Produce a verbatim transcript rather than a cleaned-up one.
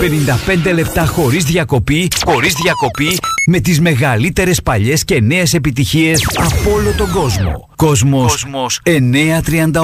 πενήντα πέντε λεπτά χωρίς διακοπή, χωρίς διακοπή, με τις μεγαλύτερες παλιές και νέες επιτυχίες από όλο τον κόσμο. Κόσμος, Κόσμος εννιακόσια τριάντα οκτώ.